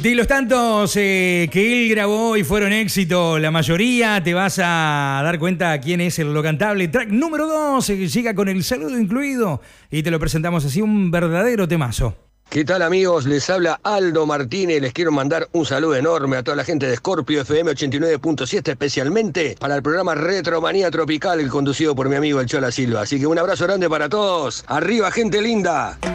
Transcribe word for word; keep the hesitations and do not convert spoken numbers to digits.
De los tantos eh, que él grabó y fueron éxito, la mayoría, te vas a dar cuenta quién es el Lo Cantable. Track número dos, eh, llega con el saludo incluido y te lo presentamos así, un verdadero temazo. ¿Qué tal, amigos? Les habla Aldo Martínez. Les quiero mandar un saludo enorme a toda la gente de Scorpio F M ochenta y nueve punto siete, especialmente para el programa Retromanía Tropical, conducido por mi amigo el Chola Silva. Así que un abrazo grande para todos. ¡Arriba, gente linda!